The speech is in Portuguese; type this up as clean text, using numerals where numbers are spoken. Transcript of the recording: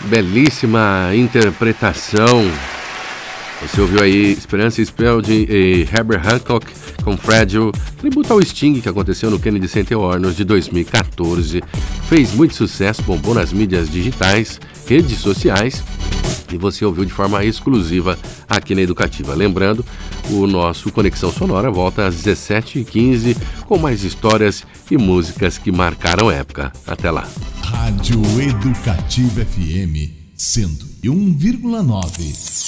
belíssima interpretação. Você ouviu aí Esperança Spalding e Herbert Hancock com Fragile, tributo ao Sting, que aconteceu no Kennedy Center Honors de 2014. Fez muito sucesso, bombou nas mídias digitais, redes sociais, e você ouviu de forma exclusiva aqui na Educativa. Lembrando, o nosso Conexão Sonora volta às 17h15 com mais histórias e músicas que marcaram época. Até lá. Rádio Educativa FM 101,9.